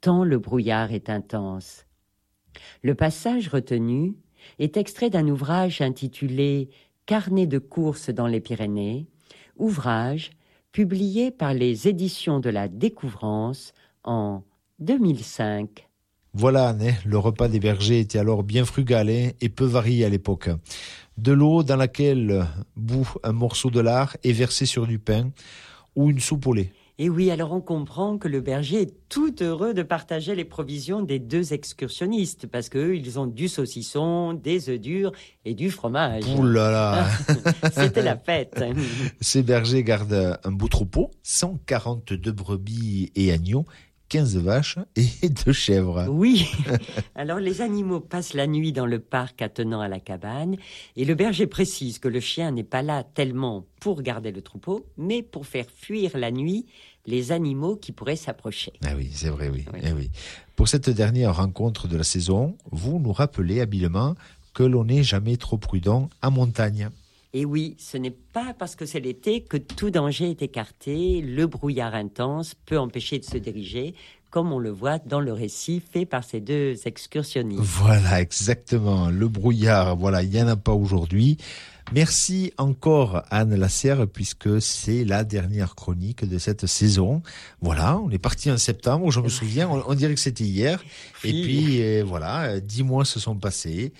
tant le brouillard est intense. Le passage retenu est extrait d'un ouvrage intitulé « Carnet de course dans les Pyrénées », ouvrage publié par les éditions de la Découvrance en 2005. Voilà, Anne, le repas des bergers était alors bien frugal et peu varié à l'époque. De l'eau dans laquelle bout un morceau de lard est versé sur du pain ou une soupe au lait. Et oui, alors on comprend que le berger est tout heureux de partager les provisions des deux excursionnistes, parce qu'eux, ils ont du saucisson, des œufs durs et du fromage. Ouh là là. C'était la fête. Ces bergers gardent un beau troupeau, 142 brebis et agneaux, 15 vaches et 2 chèvres. Oui, alors les animaux passent la nuit dans le parc attenant à la cabane, et le berger précise que le chien n'est pas là tellement pour garder le troupeau, mais pour faire fuir la nuit les animaux qui pourraient s'approcher. Ah oui, c'est vrai, oui. Eh oui. Pour cette dernière rencontre de la saison, vous nous rappelez habilement que l'on n'est jamais trop prudent en montagne. Et oui, ce n'est pas parce que c'est l'été que tout danger est écarté. Le brouillard intense peut empêcher de se diriger, comme on le voit dans le récit fait par ces deux excursionnistes. Voilà, exactement. Le brouillard, voilà, il n'y en a pas aujourd'hui. Merci encore Anne Lasserre, puisque c'est la dernière chronique de cette saison. Voilà, on est parti en septembre, je me souviens, on dirait que c'était hier. Oui. Et puis voilà, 10 mois se sont passés.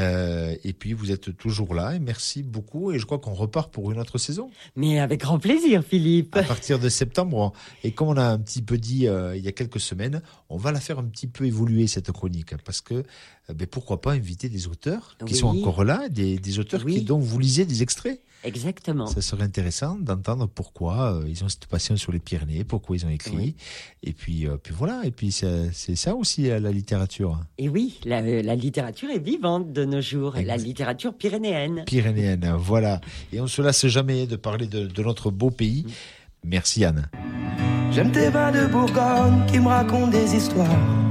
Et puis vous êtes toujours là et merci beaucoup. Et je crois qu'on repart pour une autre saison. Mais avec grand plaisir, Philippe. À partir de septembre. Et comme on a un petit peu dit il y a quelques semaines, on va la faire un petit peu évoluer cette chronique. Parce que pourquoi pas inviter des auteurs qui sont encore là, des auteurs dont vous lisez des extraits. Exactement. Ça serait intéressant d'entendre pourquoi ils ont cette passion sur les Pyrénées, pourquoi ils ont écrit. Oui. Et puis voilà. Et puis c'est ça aussi la littérature. Et oui, la littérature est vivante de nos jours. La littérature pyrénéenne. Pyrénéenne, voilà. Et on ne se lasse jamais de parler de notre beau pays. Merci Anne. J'aime tes vins de Bourgogne qui me racontent des histoires.